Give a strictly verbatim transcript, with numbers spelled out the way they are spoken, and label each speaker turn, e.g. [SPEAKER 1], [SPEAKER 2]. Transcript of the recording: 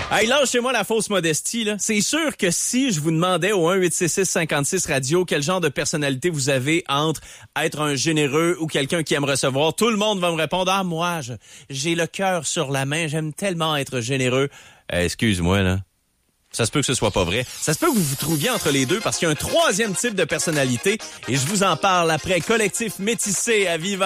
[SPEAKER 1] Hey, lâchez-moi la fausse modestie, là. C'est sûr que si je vous demandais au un huit six six cinquante-six radio quel genre de personnalité vous avez entre être un généreux ou quelqu'un qui aime recevoir, tout le monde va me répondre « Ah, moi, je, j'ai le cœur sur la main, j'aime tellement être généreux. Euh, » Excuse-moi, là. Ça se peut que ce soit pas vrai. Ça se peut que vous vous trouviez entre les deux parce qu'il y a un troisième type de personnalité et je vous en parle après Collectif Métissé à Viva.